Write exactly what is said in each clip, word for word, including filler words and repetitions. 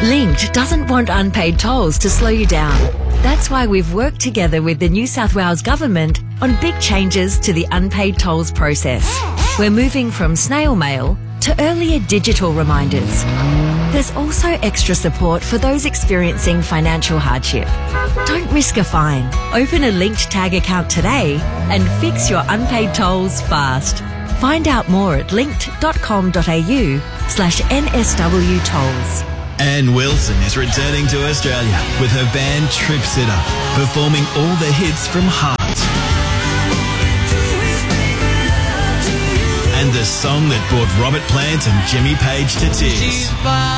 Linked doesn't want unpaid tolls to slow you down. That's why we've worked together with the New South Wales Government on big changes to the unpaid tolls process. We're moving from snail mail to earlier digital reminders. There's also extra support for those experiencing financial hardship. Don't risk a fine. Open a Linked Tag account today and fix your unpaid tolls fast. Find out more at linked.com.au slash NSW tolls. Anne Wilson is returning to Australia with her band Trip Sitter, performing all the hits from Heart. And the song that brought Robert Plant and Jimmy Page to tears. She's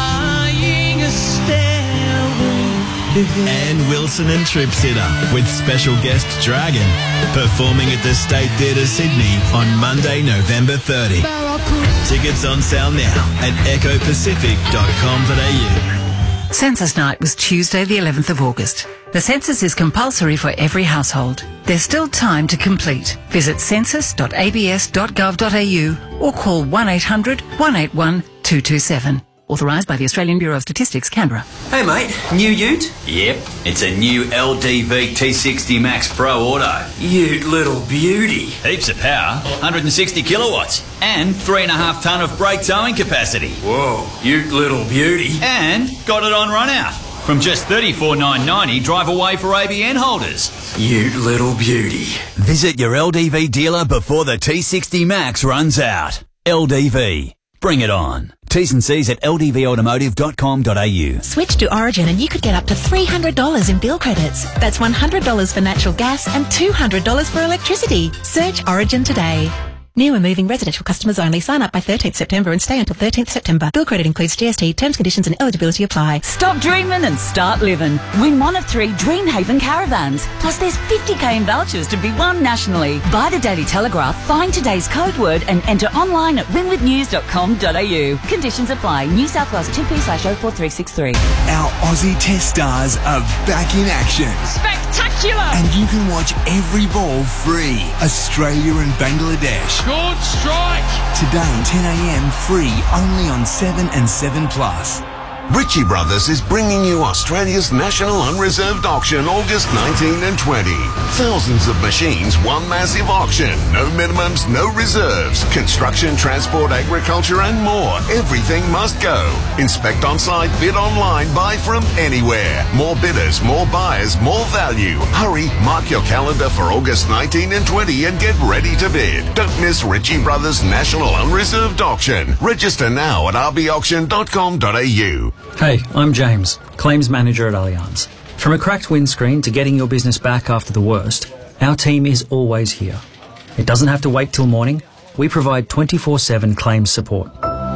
buying a stairway to heaven. Anne Wilson and Trip Sitter with special guest Dragon, performing at the State Theatre Sydney on Monday, November thirtieth. Tickets on sale now at echo pacific dot com dot a u. Census Night was Tuesday the eleventh of August. The census is compulsory for every household. There's still time to complete. Visit census dot a b s dot gov dot a u or call one eight hundred, one eight one, two two seven. Authorised by the Australian Bureau of Statistics, Canberra. Hey mate, new ute? Yep, it's a new L D V T sixty Max Pro Auto. Ute little beauty. Heaps of power, one hundred sixty kilowatts, and three and a half tonne of brake towing capacity. Whoa, ute little beauty. And got it on run out. From just thirty-four thousand nine hundred ninety, drive away for A B N holders. Ute little beauty. Visit your L D V dealer before the T sixty Max runs out. L D V. Bring it on. T's and C's at l d v automotive dot com dot a u. Switch to Origin and you could get up to three hundred dollars in bill credits. That's one hundred dollars for natural gas and two hundred dollars for electricity. Search Origin today. New and moving residential customers only. Sign up by thirteenth September and stay until thirteenth September. Bill credit includes G S T. Terms, conditions and eligibility apply. Stop dreaming and start living. Win one of three Dreamhaven caravans. Plus there's fifty k in vouchers to be won nationally. Buy the Daily Telegraph, find today's code word and enter online at win with news dot com dot a u. Conditions apply. New South Wales two P slash oh four three six three. Our Aussie Test stars are back in action. Spectacular! And you can watch every ball free. Australia and Bangladesh. Good strike! Today, ten a m free only on seven and seven plus. Ritchie Brothers is bringing you Australia's National Unreserved Auction August nineteenth and twentieth. Thousands of machines, one massive auction. No minimums, no reserves. Construction, transport, agriculture and more. Everything must go. Inspect on site, bid online, buy from anywhere. More bidders, more buyers, more value. Hurry, mark your calendar for August nineteenth and twentieth and get ready to bid. Don't miss Ritchie Brothers National Unreserved Auction. Register now at r b auction dot com dot a u. Hey, I'm James, Claims Manager at Allianz. From a cracked windscreen to getting your business back after the worst, our team is always here. It doesn't have to wait till morning. We provide twenty-four seven claims support.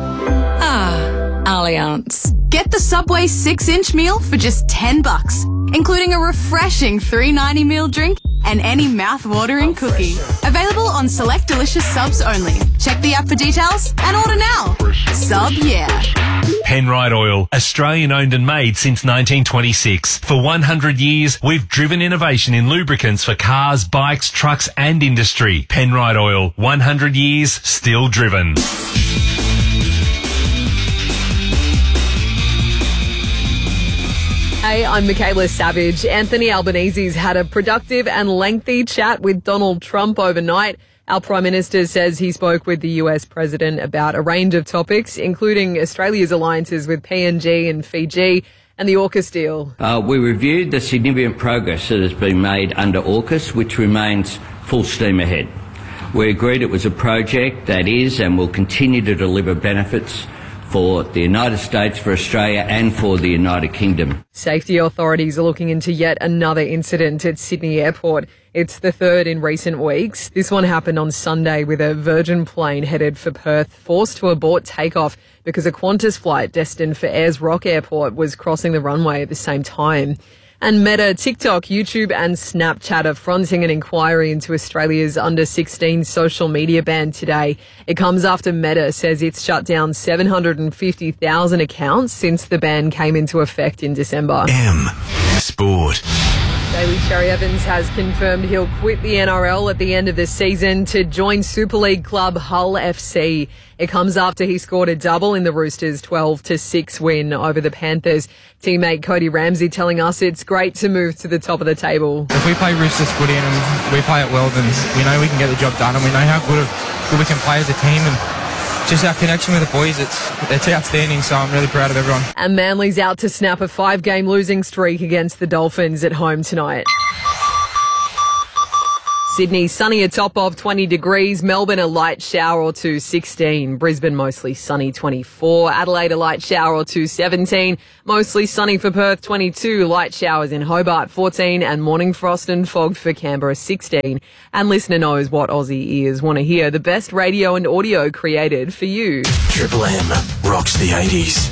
Ah, Allianz. Get the Subway six inch meal for just ten bucks, including a refreshing three ninety meal drink and any mouth-watering cookie. Available on select delicious subs only. Check the app for details and order now. Sub yeah. Penrite Oil, Australian owned and made since nineteen twenty-six. For one hundred years, we've driven innovation in lubricants for cars, bikes, trucks and industry. Penrite Oil, one hundred years, still driven. Hey, I'm Michaela Savage. Anthony Albanese's had a productive and lengthy chat with Donald Trump overnight. Our Prime Minister says he spoke with the U S President about a range of topics, including Australia's alliances with P N G and Fiji and the AUKUS deal. Uh, we reviewed the significant progress that has been made under AUKUS, which remains full steam ahead. We agreed it was a project that is and will continue to deliver benefits for the United States, for Australia and for the United Kingdom. Safety authorities are looking into yet another incident at Sydney Airport. It's the third in recent weeks. This one happened on Sunday with a Virgin plane headed for Perth forced to abort takeoff because a Qantas flight destined for Ayers Rock Airport was crossing the runway at the same time. And Meta, TikTok, YouTube and Snapchat are fronting an inquiry into Australia's under sixteen social media ban today. It comes after Meta says it's shut down seven hundred fifty thousand accounts since the ban came into effect in December. M Sport. Daly Cherry Evans has confirmed he'll quit the N R L at the end of the season to join Super League club Hull F C. It comes after he scored a double in the Roosters' twelve to six win over the Panthers. Teammate Cody Ramsey telling us it's great to move to the top of the table. If we play Roosters footy and we play it well, then we know we can get the job done, and we know how good, of, good we can play as a team. And just our connection with the boys, it's it's outstanding, so I'm really proud of everyone. And Manly's out to snap a five-game losing streak against the Dolphins at home tonight. Sydney, sunny, a top of twenty degrees. Melbourne, a light shower or two, sixteen. Brisbane, mostly sunny, twenty-four. Adelaide, a light shower or two, seventeen. Mostly sunny for Perth, twenty-two. Light showers in Hobart, fourteen. And morning frost and fog for Canberra, sixteen. And listener knows what Aussie ears want to hear. The best radio and audio created for you. Triple M rocks the eighties.